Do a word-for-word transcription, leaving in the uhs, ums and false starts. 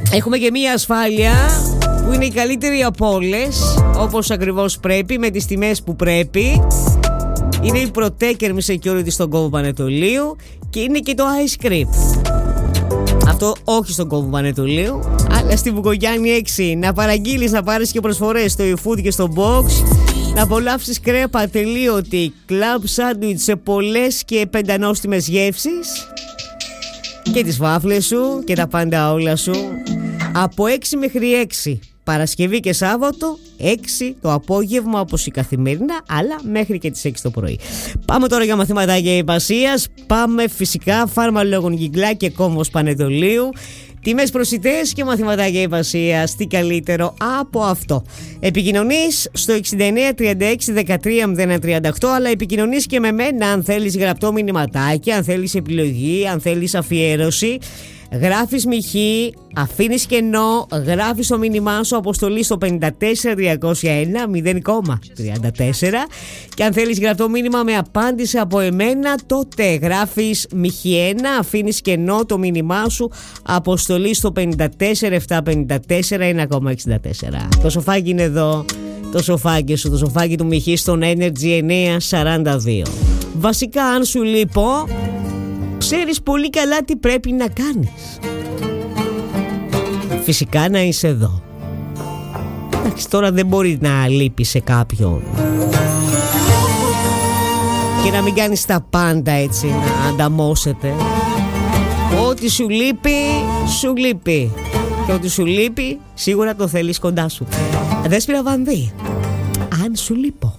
Έχουμε και μία ασφάλεια που είναι η καλύτερη από όλες, όπως ακριβώς πρέπει, με τις τιμές που πρέπει. Είναι η Protector Security στον κόμβο Πανετολείου και είναι και το Ice Cream. Αυτό όχι στον κόμβο Πανετολείου, αλλά στη Βουκογιάννη έξι. Να παραγγείλεις, να πάρεις και προσφορές στο eFood και στο Box. Να απολαύσεις κρέπα ατελείωτη, κλαμπ σάντουιτς σε πολλές και πεντανόστιμες γεύσεις και τις βάφλες σου και τα πάντα όλα σου. Από έξι μέχρι έξι Παρασκευή και Σάββατο, έξι το απόγευμα όπως η καθημερινά, αλλά μέχρι και τις έξι το πρωί. Πάμε τώρα για μαθηματάκια υπασίας. Πάμε φυσικά Φάρμα Λόγων Γιγκλά και κόμβος Πανετολείου. Τιμές προσιτές και μαθηματάκια υπασίας. Τι καλύτερο από αυτό. Επικοινωνείς στο εξήντα εννέα τριάντα έξι δεκατρία μηδέν ένα τριάντα οκτώ, αλλά επικοινωνείς και με μένα αν θέλεις γραπτό μηνυματάκι, αν θέλεις επιλογή, αν θέλεις αφιέρωση. Γράφεις μοιχή, αφήνεις κενό, γράφεις το μήνυμά σου, αποστολή στο πέντε τέσσερα τρία μηδέν ένα μηδέν τριάντα τέσσερα, και αν θέλεις γραφτό μήνυμα με απάντηση από εμένα, τότε γράφεις μοιχή ένα, αφήνεις κενό το μήνυμά σου, αποστολή στο πέντε τέσσερα επτά πέντε τέσσερα ένα εξήντα τέσσερα. Το σοφάκι είναι εδώ, το σοφάκι σου, το σοφάκι του Μιχή στον Energy εννιακόσια σαράντα δύο. Βασικά, αν σου λείπω, ξέρεις πολύ καλά τι πρέπει να κάνεις. Φυσικά να είσαι εδώ. Εντάξει, τώρα δεν μπορεί να λείπεις σε κάποιον και να μην κάνεις τα πάντα έτσι, να ανταμώσετε. Ό,τι σου λείπει, σου λείπει. Και ό,τι σου λείπει, σίγουρα το θέλεις κοντά σου. Δέσποιρα Βανδύ, αν σου λείπω.